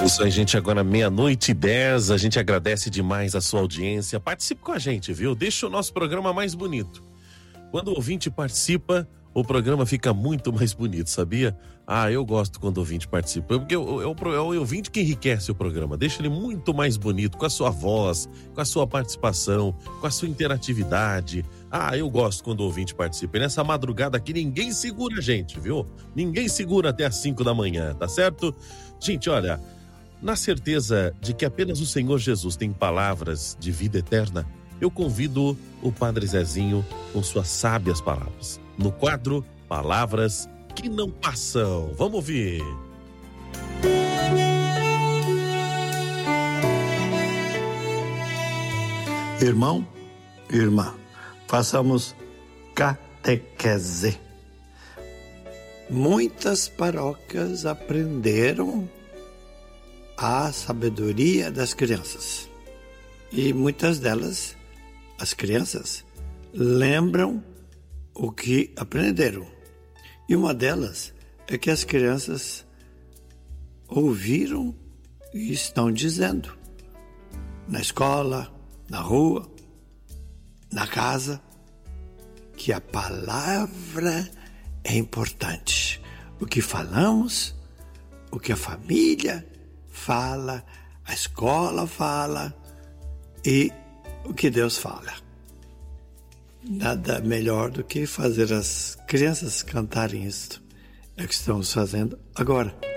Isso aí, gente, agora 00:10, a gente agradece demais a sua audiência. Participe com a gente, viu? Deixa o nosso programa mais bonito. Quando o ouvinte participa, o programa fica muito mais bonito, sabia? Eu gosto quando o ouvinte participa, porque é o ouvinte que enriquece o programa, deixa ele muito mais bonito, com a sua voz, com a sua participação, com a sua interatividade. Eu gosto quando o ouvinte participa. E nessa madrugada aqui, ninguém segura a gente, viu? Ninguém segura até às 5 da manhã, tá certo? Gente, olha, na certeza de que apenas o Senhor Jesus tem palavras de vida eterna, eu convido o Padre Zezinho com suas sábias palavras, no quadro Palavras que Não Passam. Vamos ouvir. Irmão, irmã, façamos catequese. Muitas paróquias aprenderam a sabedoria das crianças. E muitas delas, as crianças, lembram o que aprenderam. E uma delas é que as crianças ouviram e estão dizendo na escola, na rua, na casa, que a palavra é importante. O que falamos, o que a família fala, a escola fala e o que Deus fala. Nada melhor do que fazer as crianças cantarem isto. É o que estamos fazendo agora.